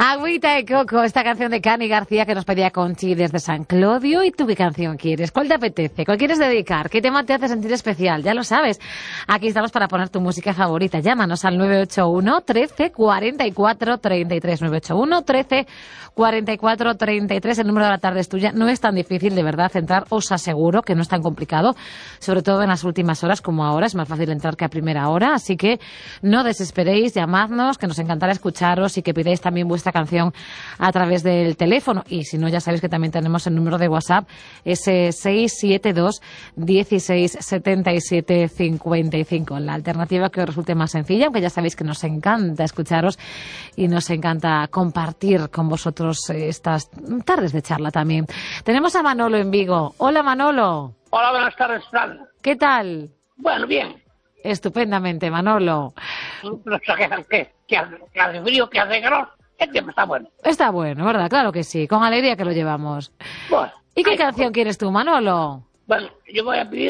Agüita de coco, esta canción de Cani García que nos pedía Conchi desde San Clodio. ¿Y tú qué canción quieres? ¿Cuál te apetece? ¿Cuál quieres dedicar? ¿Qué tema te hace sentir especial? Ya lo sabes. Aquí estamos para poner tu música favorita. Llámanos al 981 13 44 33. 981 13 44 33. El número de la tarde es tuya. No es tan difícil, de verdad, entrar. Os aseguro que no es tan complicado. Sobre todo en las últimas horas como ahora. Es más fácil entrar que a primera hora. Así que no desesperéis, llamadnos, que nos encantará escucharos y que pidáis también vuestra canción a través del teléfono. Y si no, ya sabéis que también tenemos el número de WhatsApp, ese 672 16 77 55. La alternativa que os resulte más sencilla, aunque ya sabéis que nos encanta escucharos y nos encanta compartir con vosotros estas tardes de charla también. Tenemos a Manolo en Vigo. Hola, Manolo. Hola, buenas tardes, Fran. ¿Qué tal? Bueno, bien. Estupendamente, Manolo. No se quejan que hace frío, que hace calor. El tiempo está bueno. Está bueno, ¿verdad? Claro que sí. Con alegría que lo llevamos. Bueno. ¿Y qué canción quieres tú, Manolo? Bueno, yo voy a pedir